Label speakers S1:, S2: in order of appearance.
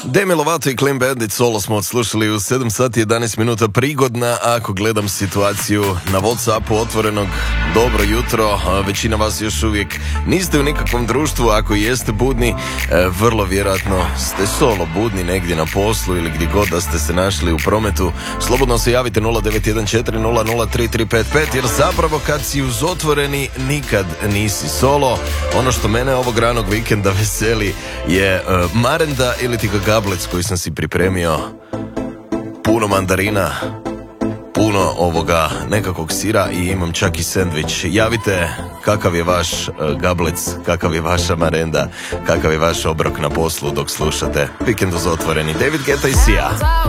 S1: Demi Lovato i Clean Bandit solo smo odslušali u 7 sati 11 minuta. Prigodna, ako gledam situaciju na Whatsappu otvorenog. Dobro jutro, većina vas još uvijek niste u nikakvom društvu. Ako jeste budni, vrlo vjerojatno ste solo budni negdje na poslu ili gdje god da ste se našli u prometu. Slobodno se javite 0914003355, jer zapravo kad si uz otvoreni nikad nisi solo. Ono što mene ovog ranog vikenda veseli je marenda ili ti gablec koji sam si pripremio, puno mandarina, puno ovoga nekakvog sira i imam čak i sendvič. Javite kakav je vaš gablec, kakav je vaša marenda, kakav je vaš obrok na poslu dok slušate Vikend uz otvoreni. David Guetta i Sia.